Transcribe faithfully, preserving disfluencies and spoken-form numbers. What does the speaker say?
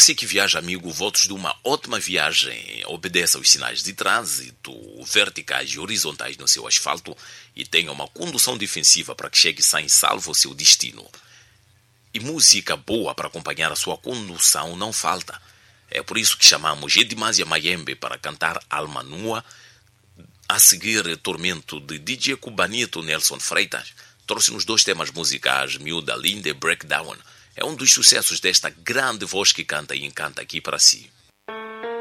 você que viaja, amigo, votos de uma ótima viagem. Obedeça aos sinais de trânsito verticais e horizontais no seu asfalto e tenha uma condução defensiva para que chegue sã e salvo ao seu destino. E música boa para acompanhar a sua condução não falta. É por isso que chamamos Edmásia Mayembe para cantar Alma Nua. A seguir, Tormento de D J Cubanito Nelson Freitas. Trouxe-nos dois temas musicais, Miúda Linda e Breakdown. É um dos sucessos desta grande voz que canta e encanta aqui para si.